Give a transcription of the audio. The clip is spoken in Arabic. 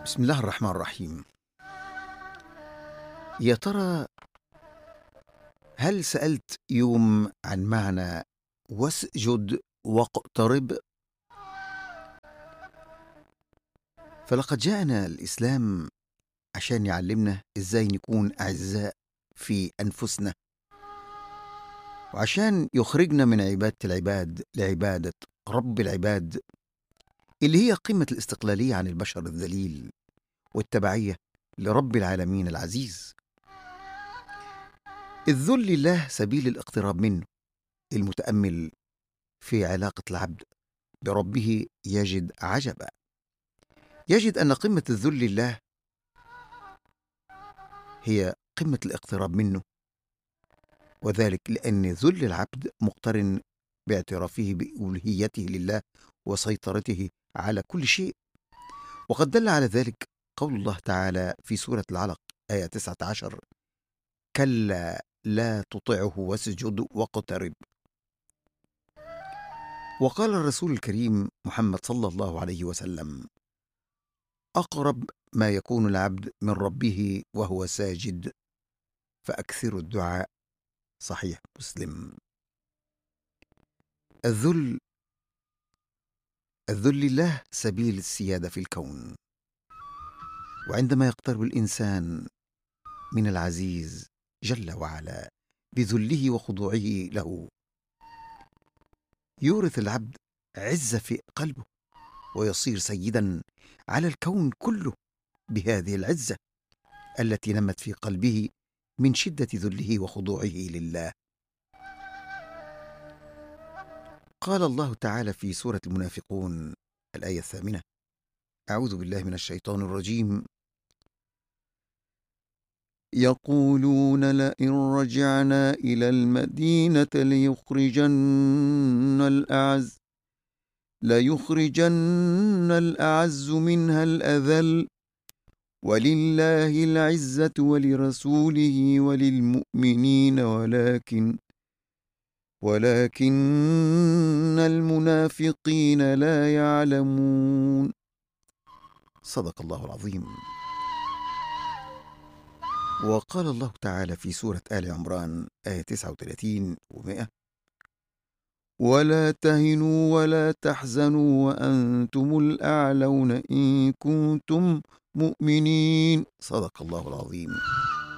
بسم الله الرحمن الرحيم. يا ترى هل سألت يوم عن معنى واسجد واقترب؟ فلقد جاءنا الإسلام عشان يعلمنا إزاي نكون أعزاء في أنفسنا، وعشان يخرجنا من عبادة العباد لعبادة رب العباد، اللي هي قمة الاستقلالية عن البشر الذليل والتبعية لرب العالمين العزيز. الذل لله سبيل الاقتراب منه. المتأمل في علاقة العبد بربه يجد عجبا، يجد أن قمة الذل لله هي قمة الاقتراب منه، وذلك لأن ذل العبد مقترن باعترافه بألوهيته لله وسيطرته على كل شيء. وقد دل على ذلك قول الله تعالى في سورة العلق آية 19: كلا لا تطعه واسجد واقترب. وقال الرسول الكريم محمد صلى الله عليه وسلم: أقرب ما يكون العبد من ربه وهو ساجد فأكثروا الدعاء. صحيح مسلم. الذل لله سبيل السيادة في الكون، وعندما يقترب الإنسان من العزيز جل وعلا بذله وخضوعه له، يورث العبد عزة في قلبه، ويصير سيدا على الكون كله بهذه العزة التي نمت في قلبه من شدة ذله وخضوعه لله. قال الله تعالى في سورة المنافقون الآية 8: أعوذ بالله من الشيطان الرجيم: يقولون لئن رجعنا إلى المدينة ليخرجن الأعز منها الأذل ولله العزة ولرسوله وللمؤمنين ولكن المنافقين لا يعلمون. صدق الله العظيم. وقال الله تعالى في سورة آل عمران آية 39 و100: ولا تهنوا ولا تحزنوا وأنتم الأعلون إن كنتم مؤمنين. صدق الله العظيم.